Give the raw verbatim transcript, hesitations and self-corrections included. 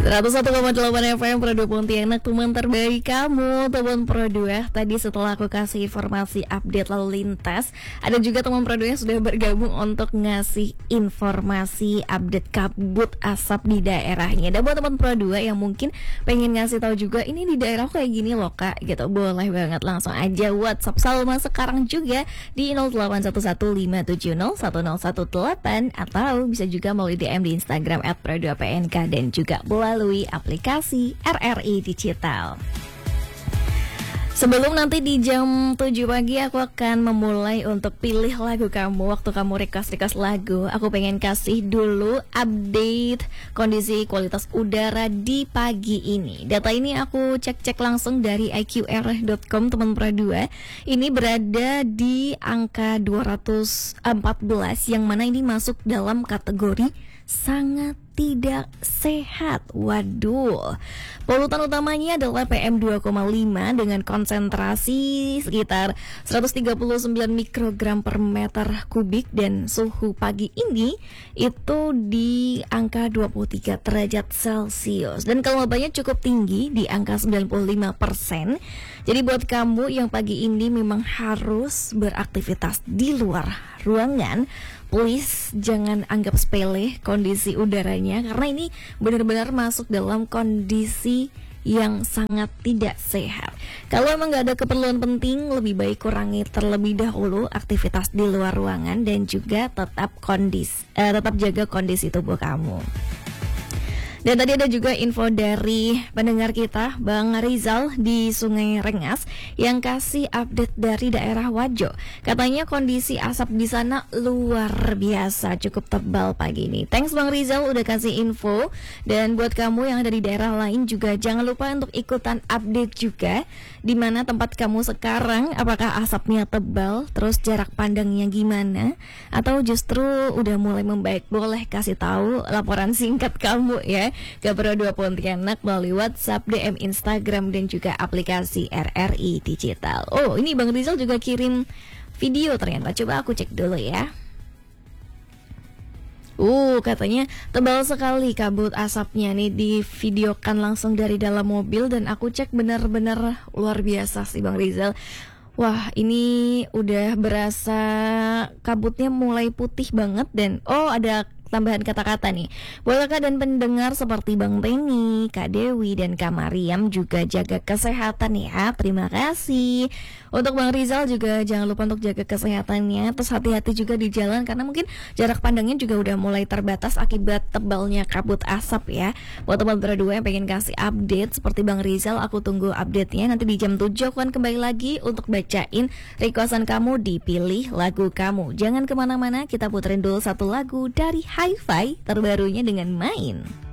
seratus satu koma delapan F M Pro dua Pontianak, teman terbaik kamu, teman Pro dua. Tadi setelah aku kasih informasi update lalu lintas, ada juga teman Pro dua yang sudah bergabung untuk ngasih informasi update kabut asap di daerahnya. Dan buat teman Pro dua yang mungkin pengen ngasih tahu juga, ini di daerah kayak gini loh kak, gitu, boleh banget langsung aja WhatsApp Salma sekarang juga di nol delapan satu satu lima tujuh nol satu nol satu delapan, atau bisa juga melalui D M di Instagram at pro dua P N K dan juga melalui aplikasi R R I Digital. Sebelum nanti di jam tujuh pagi aku akan memulai untuk pilih lagu kamu. Waktu kamu request-request lagu, aku pengen kasih dulu update kondisi kualitas udara di pagi ini. Data ini aku cek-cek langsung dari I Q R dot com teman Pro dua. Ini berada di angka dua ratus empat belas, yang mana ini masuk dalam kategori sangat tidak sehat. Waduh, polutan utamanya adalah P M dua koma lima dengan konsentrasi sekitar seratus tiga puluh sembilan mikrogram per meter kubik, dan suhu pagi ini itu di angka dua puluh tiga derajat Celcius, dan kelembabannya cukup tinggi di angka sembilan puluh lima persen. Jadi buat kamu yang pagi ini memang harus beraktivitas di luar ruangan, please jangan anggap sepele kondisi udaranya, karena ini benar-benar masuk dalam kondisi yang sangat tidak sehat. Kalau emang gak ada keperluan penting, lebih baik kurangi terlebih dahulu aktivitas di luar ruangan, dan juga tetap kondisi, eh, tetap jaga kondisi tubuh kamu. Dan tadi ada juga info dari pendengar kita, Bang Rizal di Sungai Rengas, yang kasih update dari daerah Wajo. Katanya kondisi asap di sana luar biasa, cukup tebal pagi ini. Thanks Bang Rizal udah kasih info. Dan buat kamu yang ada di daerah lain juga jangan lupa untuk ikutan update juga, di mana tempat kamu sekarang, apakah asapnya tebal, terus jarak pandangnya gimana, atau justru udah mulai membaik. Boleh kasih tahu laporan singkat kamu ya ke Pro dua Pontianak melalui WhatsApp, D M Instagram, dan juga aplikasi R R I Digital. Oh, ini Bang Rizal juga kirim video ternyata. Coba aku cek dulu ya. Uh, katanya tebal sekali kabut asapnya nih, divideokan langsung dari dalam mobil, dan aku cek benar-benar luar biasa sih Bang Rizal. Wah, ini udah berasa kabutnya mulai putih banget, dan oh ada tambahan kata-kata nih. Buat kakak dan pendengar seperti Bang Teni, Kak Dewi, dan Kak Mariam juga jaga kesehatan ya. Terima kasih. Untuk Bang Rizal juga jangan lupa untuk jaga kesehatannya. Terus hati-hati juga di jalan, karena mungkin jarak pandangnya juga udah mulai terbatas akibat tebalnya kabut asap ya. Buat teman berdua yang pengen kasih update seperti Bang Rizal, aku tunggu update-nya. Nanti di jam tujuh aku akan kembali lagi untuk bacain requestan kamu, dipilih lagu kamu. Jangan kemana-mana, kita puterin dulu satu lagu dari Hi-Fi terbarunya dengan Main.